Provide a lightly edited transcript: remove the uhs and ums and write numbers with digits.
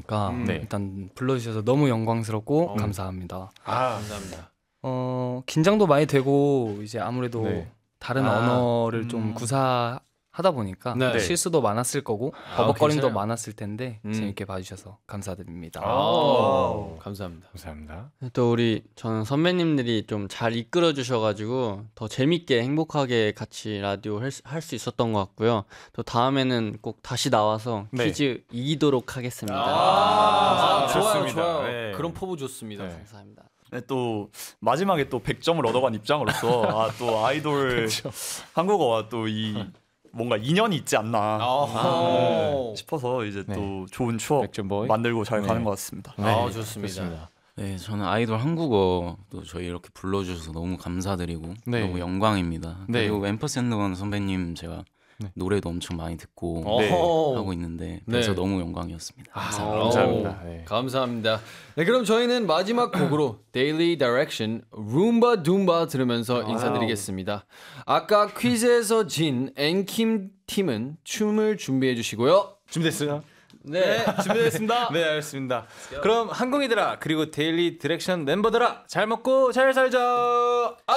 보니까 일단 불러주셔서 너무 영광스럽고 감사합니다. 감사합니다. 긴장도 많이 되고 이제 아무래도 다른 언어를 좀 구사하다 보니까 실수도 많았을 거고 버벅거림도 괜찮아요. 많았을 텐데 재밌게 봐주셔서 감사드립니다. 감사합니다. 감사합니다. 또 저는 선배님들이 좀 잘 이끌어 주셔가지고 더 재밌게 행복하게 같이 라디오 할 수 있었던 것 같고요. 또 다음에는 꼭 다시 나와서 퀴즈 이기도록 하겠습니다. 좋아요. 네. 그런 포부 좋습니다. 감사합니다. 네, 또 마지막에 또 100점을 얻어간 입장으로서 또 아이돌 한국어와 또 이 뭔가 인연이 있지 않나 싶어서 이제 또 좋은 추억 100점 보이? 만들고 잘 가는 것 같습니다. 좋습니다. 네, 저는 아이돌 한국어 또 저희 이렇게 불러주셔서 너무 감사드리고 네. 너무 영광입니다. 네. 그리고 앰퍼샌드원 선배님 제가 노래도 엄청 많이 듣고 하고 있는데 그래서 너무 영광이었습니다. 감사합니다. 네. 감사합니다. 네, 그럼 저희는 마지막 곡으로 Daily Direction 룸바 둠바 들으면서 인사드리겠습니다. 아까 퀴즈에서 진 앤킴 팀은 춤을 준비해 주시고요. 준비됐어요? 네, 준비됐습니다. 네, 알겠습니다. 그럼 항공이들아 그리고 데일리 디렉션 멤버들아 잘 먹고 잘 살자.